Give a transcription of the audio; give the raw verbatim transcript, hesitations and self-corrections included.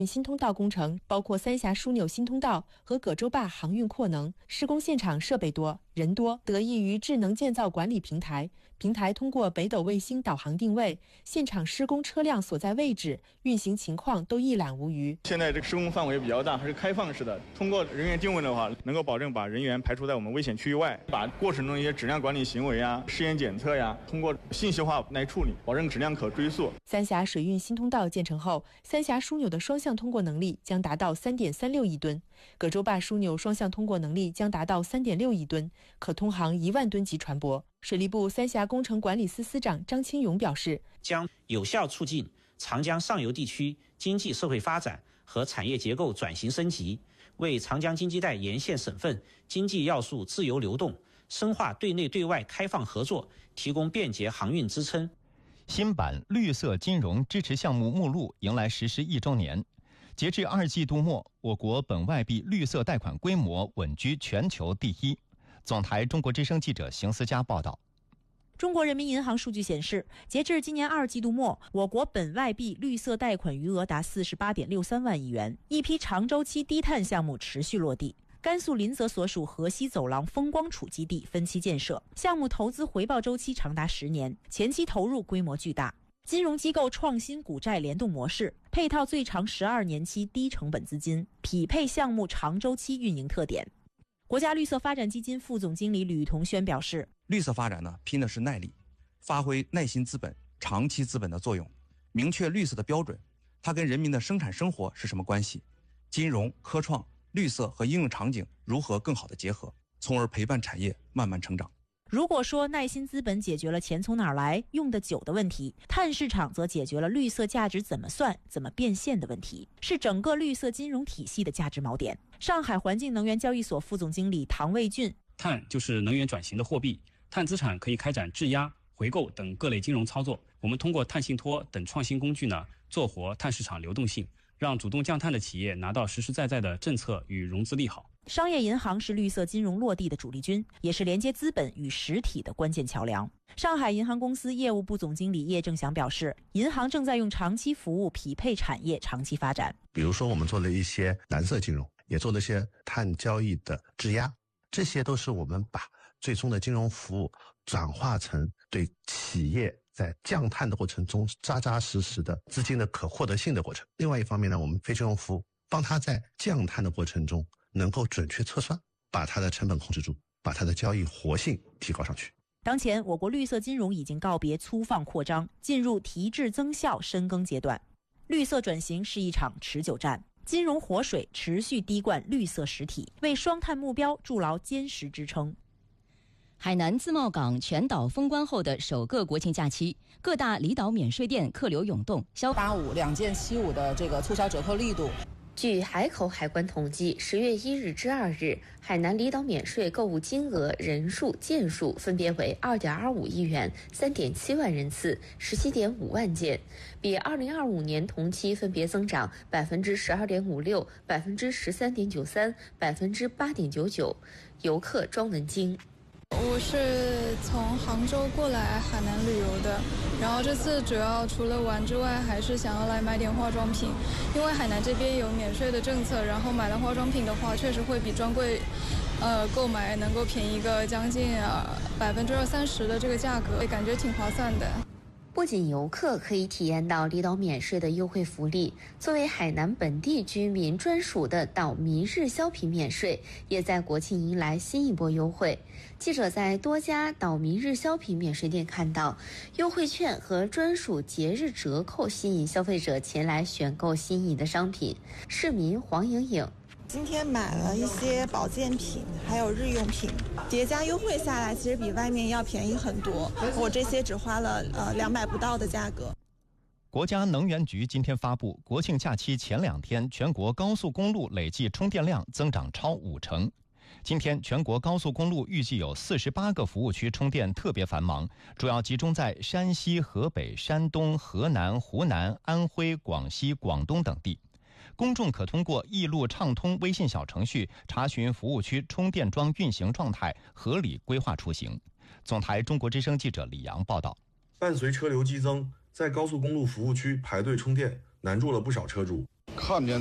新通道工程包括三峡枢纽新通道和葛洲坝航运扩能，施工现场设备多、人多，得益于智能建造管理平台。平台通过北斗卫星导航定位，现场施工车辆所在位置、运行情况都一览无余。 现在这个施工范围比较大，还是开放式的。通过人员定位的话，能够保证把人员排除在我们危险区域外，把过程中一些质量管理行为啊、试验检测呀，通过信息化来处理，保证质量可追溯。 三峡水运新通道建成后，三峡枢纽的双向通过能力将达到 三点三六亿吨，葛洲坝枢纽双向通过能力将达到 三点六亿吨，可通航一万吨级船舶。水利部三峡工程管理司司长张清勇表示， 将有效促进长江上游地区经济社会发展和产业结构转型升级，为长江经济带沿线省份经济要素自由流动、深化对内对外开放合作提供便捷航运支撑。 新版绿色金融支持项目目录迎来实施一周年。截至二季度末，我国本外币绿色贷款规模稳居全球第一。总台中国之声记者邢思佳报道。 中国人民银行数据显示，截至今年二季度末，我国本外币绿色贷款余额达 四十八点六三万亿元，一批长周期低碳项目持续落地。甘肃临泽所属河西走廊风光储基地分期建设，项目投资回报周期长达十年，前期投入规模巨大。金融机构创新股债联动模式，配套最长十二年期低成本资金，匹配项目长周期运营特点。国家绿色发展基金副总经理吕同轩表示， 绿色发展呢，拼的是耐力，发挥耐心资本、长期资本的作用，明确绿色的标准，它跟人民的生产生活是什么关系？金融、科创、绿色和应用场景如何更好的结合，从而陪伴产业慢慢成长。 如果说耐心资本解决了钱从哪儿来、用得久的问题，碳市场则解决了绿色价值怎么算、怎么变现的问题，是整个绿色金融体系的价值锚点。上海环境能源交易所副总经理唐卫俊： 碳就是能源转型的货币，碳资产可以开展质押、回购等各类金融操作。我们通过碳信托等创新工具呢，做活碳市场流动性，让主动降碳的企业拿到实实在在的政策与融资利好。 商业银行是绿色金融落地的主力军，也是连接资本与实体的关键桥梁。上海银行公司业务部总经理叶正祥表示，银行正在用长期服务匹配产业长期发展。 比如说我们做了一些蓝色金融，也做了一些碳交易的质押，这些都是我们把最终的金融服务转化成对企业在降碳的过程中扎扎实实的资金的可获得性的过程。另外一方面呢，我们非金融服务帮它在降碳的过程中能够准确测算，把它的成本控制住，把它的交易活性提高上去。 当前我国绿色金融已经告别粗放扩张，进入提质增效深耕阶段。绿色转型是一场持久战，金融活水持续滴灌绿色实体，为双碳目标筑牢坚实支撑。 海南自贸港全岛封关后的首个国庆假期，各大离岛免税店客流涌动，消八五两件七五的这个促销折扣力度。 据海口海关统计，十月一日至二日，海南离岛免税购物金额、人数、件数分别为二点二五亿元、三点七万人次、十七点五万件，比二零二五年同期分别增长百分之十二点五六、百分之十三点九三、百分之八点九九。游客庄文晶。 我是从杭州过来海南旅游的，然后这次主要除了玩之外，还是想要来买点化妆品，因为海南这边有免税的政策，然后买了化妆品的话，确实会比专柜，呃，购买能够便宜个将近啊百分之二三十的这个价格，感觉挺划算的。 不仅游客可以体验到离岛免税的优惠福利，作为海南本地居民专属的岛民日销品免税，也在国庆迎来新一波优惠。记者在多家岛民日销品免税店看到，优惠券和专属节日折扣吸引消费者前来选购心仪的商品。市民黄莹莹。 今天买了一些保健品，还有日用品，叠加优惠下来，其实比外面要便宜很多。我这些只花了呃两百不到的价格。 国家能源局今天发布，国庆假期前两天，全国高速公路累计充电量增长超五成。今天全国高速公路预计有四十八个服务区充电特别繁忙，主要集中在山西、河北、山东、河南、湖南、安徽、广西、广东等地。公众可通过易路畅通微信小程序查询服务区充电桩运行状态，合理规划出行。总台中国之声记者李阳报道。 伴随车流激增，在高速公路服务区排队充电难住了不少车主。 看见